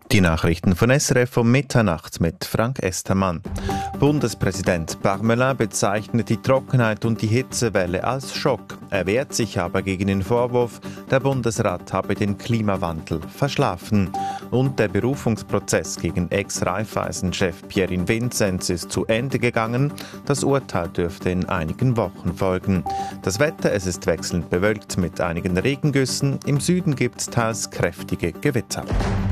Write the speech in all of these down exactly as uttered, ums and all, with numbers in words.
Die Nachrichten von S R F um Mitternacht mit Frank Estermann. Bundespräsident Parmelin bezeichnet die Trockenheit und die Hitzewelle als Schock. Er wehrt sich aber gegen den Vorwurf, der Bundesrat habe den Klimawandel verschlafen. Und der Berufungsprozess gegen Ex-Raiffeisen-Chef Pierin Vinzenz ist zu Ende gegangen. Das Urteil dürfte in einigen Wochen folgen. Das Wetter, es ist wechselnd bewölkt mit einigen Regengüssen. Im Süden gibt es teils kräftige Gewitter.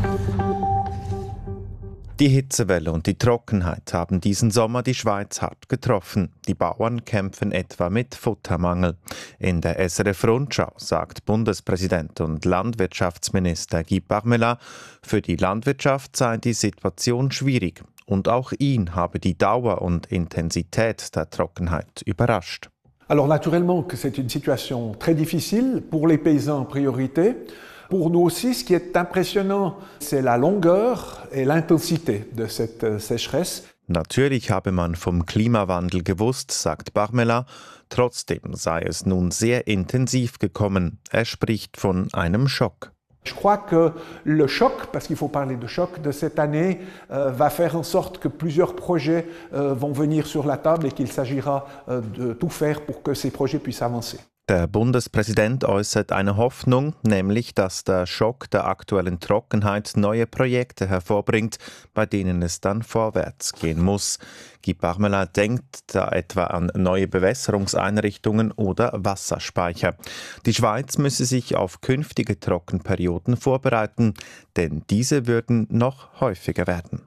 Die Hitzewelle und die Trockenheit haben diesen Sommer die Schweiz hart getroffen. Die Bauern kämpfen etwa mit Futtermangel. In der S R F-Rundschau sagt Bundespräsident und Landwirtschaftsminister Guy Parmelin, für die Landwirtschaft sei die Situation schwierig. Und auch ihn habe die Dauer und Intensität der Trockenheit überrascht. Alors naturellement que c'est une situation très difficile pour les paysans en priorité. Pour nous aussi, ce qui est impressionnant, c'est la longueur et l'intensité de cette sécheresse. Natürlich habe man vom Klimawandel gewusst, sagt Parmelin. Trotzdem sei es nun sehr intensiv gekommen. Er spricht von einem Schock. Je crois que le choc, parce qu'il faut parler de choc, de cette année euh, va faire en sorte que plusieurs projets euh, vont venir sur la table et qu'il s'agira euh, de tout faire pour que ces projets puissent avancer. Der Bundespräsident äußert eine Hoffnung, nämlich dass der Schock der aktuellen Trockenheit neue Projekte hervorbringt, bei denen es dann vorwärts gehen muss. Guy Parmelin denkt da etwa an neue Bewässerungseinrichtungen oder Wasserspeicher. Die Schweiz müsse sich auf künftige Trockenperioden vorbereiten, denn diese würden noch häufiger werden.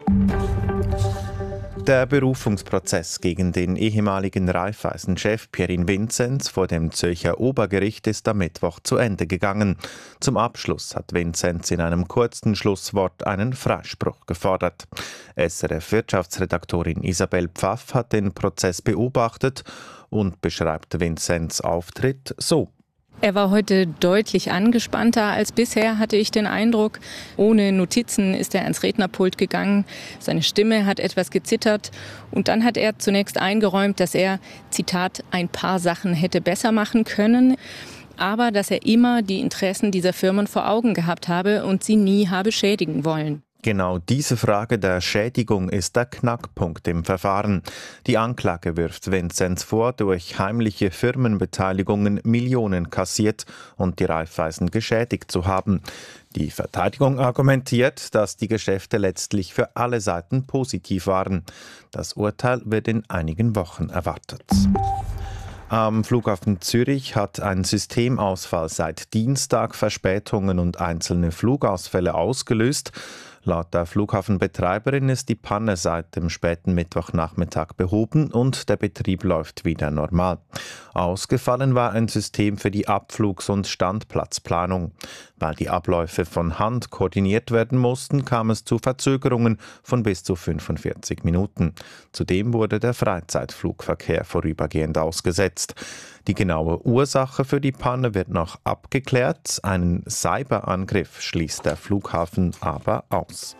Der Berufungsprozess gegen den ehemaligen Raiffeisen-Chef Pierin Vinzenz vor dem Zürcher Obergericht ist am Mittwoch zu Ende gegangen. Zum Abschluss hat Vinzenz in einem kurzen Schlusswort einen Freispruch gefordert. S R F-Wirtschaftsredaktorin Isabel Pfaff hat den Prozess beobachtet und beschreibt Vinzenz' Auftritt so. Er war heute deutlich angespannter als bisher, hatte ich den Eindruck. Ohne Notizen ist er ans Rednerpult gegangen. Seine Stimme hat etwas gezittert. Und dann hat er zunächst eingeräumt, dass er, Zitat, ein paar Sachen hätte besser machen können. Aber dass er immer die Interessen dieser Firmen vor Augen gehabt habe und sie nie habe schädigen wollen. Genau diese Frage der Schädigung ist der Knackpunkt im Verfahren. Die Anklage wirft Vinzenz vor, durch heimliche Firmenbeteiligungen Millionen kassiert und die Raiffeisen geschädigt zu haben. Die Verteidigung argumentiert, dass die Geschäfte letztlich für alle Seiten positiv waren. Das Urteil wird in einigen Wochen erwartet. Am Flughafen Zürich hat ein Systemausfall seit Dienstag Verspätungen und einzelne Flugausfälle ausgelöst. Laut der Flughafenbetreiberin ist die Panne seit dem späten Mittwochnachmittag behoben und der Betrieb läuft wieder normal. Ausgefallen war ein System für die Abflugs- und Standplatzplanung. Weil die Abläufe von Hand koordiniert werden mussten, kam es zu Verzögerungen von bis zu fünfundvierzig Minuten. Zudem wurde der Freizeitflugverkehr vorübergehend ausgesetzt. Die genaue Ursache für die Panne wird noch abgeklärt. Einen Cyberangriff schließt der Flughafen aber aus.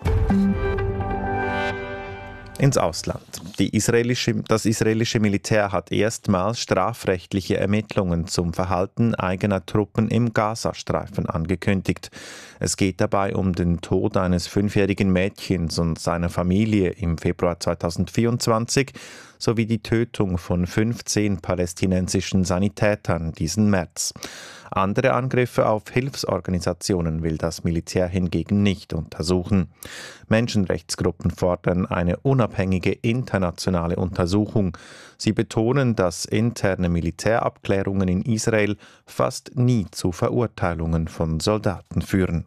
Ins Ausland. Die israelische, das israelische Militär hat erstmals strafrechtliche Ermittlungen zum Verhalten eigener Truppen im Gazastreifen angekündigt. Es geht dabei um den Tod eines fünfjährigen Mädchens und seiner Familie im Februar zweitausendvierundzwanzig sowie die Tötung von fünfzehn palästinensischen Sanitätern diesen März. Andere Angriffe auf Hilfsorganisationen will das Militär hingegen nicht untersuchen. Menschenrechtsgruppen fordern eine unabhängige internationale Untersuchung. Sie betonen, dass interne Militärabklärungen in Israel fast nie zu Verurteilungen von Soldaten führen.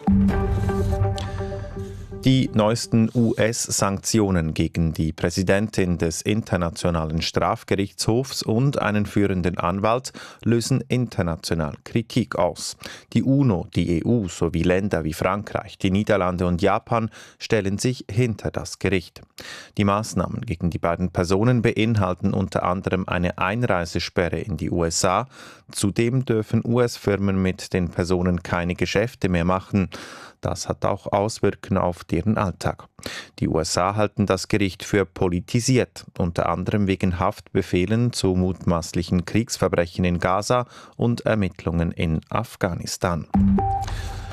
Die neuesten U S-Sanktionen gegen die Präsidentin des Internationalen Strafgerichtshofs und einen führenden Anwalt lösen international Kritik aus. Die UNO, die E U sowie Länder wie Frankreich, die Niederlande und Japan stellen sich hinter das Gericht. Die Maßnahmen gegen die beiden Personen beinhalten unter anderem eine Einreisesperre in die U S A. Zudem dürfen U S-Firmen mit den Personen keine Geschäfte mehr machen. Das hat auch Auswirkungen auf deren Alltag. Die U S A halten das Gericht für politisiert, unter anderem wegen Haftbefehlen zu mutmaßlichen Kriegsverbrechen in Gaza und Ermittlungen in Afghanistan.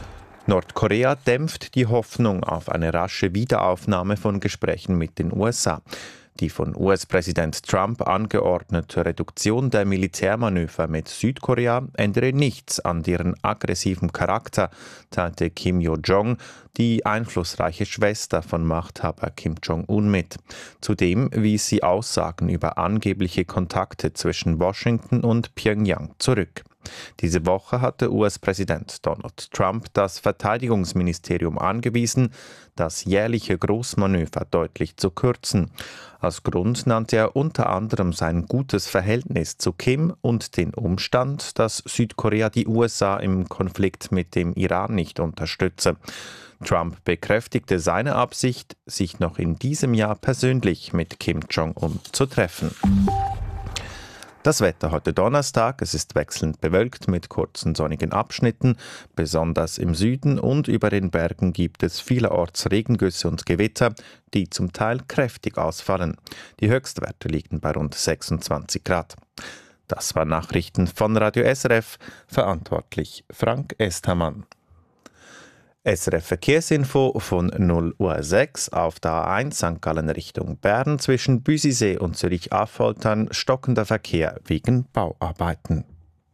Nordkorea dämpft die Hoffnung auf eine rasche Wiederaufnahme von Gesprächen mit den U S A. Die von U S-Präsident Trump angeordnete Reduktion der Militärmanöver mit Südkorea ändere nichts an deren aggressiven Charakter, teilte Kim Yo-jong, die einflussreiche Schwester von Machthaber Kim Jong-un, mit. Zudem wies sie Aussagen über angebliche Kontakte zwischen Washington und Pyongyang zurück. Diese Woche hatte U S-Präsident Donald Trump das Verteidigungsministerium angewiesen, das jährliche Großmanöver deutlich zu kürzen. Als Grund nannte er unter anderem sein gutes Verhältnis zu Kim und den Umstand, dass Südkorea die U S A im Konflikt mit dem Iran nicht unterstütze. Trump bekräftigte seine Absicht, sich noch in diesem Jahr persönlich mit Kim Jong-un zu treffen. Das Wetter heute Donnerstag, es ist wechselnd bewölkt mit kurzen sonnigen Abschnitten. Besonders im Süden und über den Bergen gibt es vielerorts Regengüsse und Gewitter, die zum Teil kräftig ausfallen. Die Höchstwerte liegen bei rund sechsundzwanzig Grad. Das waren Nachrichten von Radio S R F, verantwortlich Frank Esthamann. S R F Verkehrsinfo von null Uhr sechs auf der A eins Sankt Gallen Richtung Bern zwischen Büsisee und Zürich-Affoltern stockender Verkehr wegen Bauarbeiten.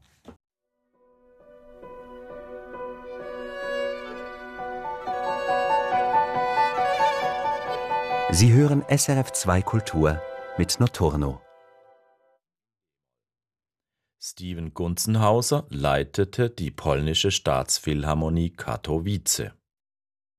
Sie hören S R F zwei Kultur mit Notorno. Steven Gunzenhauser leitete die polnische Staatsphilharmonie Katowice.